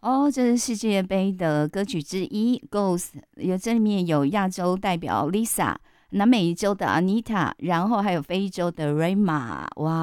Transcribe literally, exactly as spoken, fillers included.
哦，这是世界杯的歌曲之一，Ghost 有这里面有亚洲代表 Lisa，南美洲的 Anita，然后还有非洲的 Rema，哇，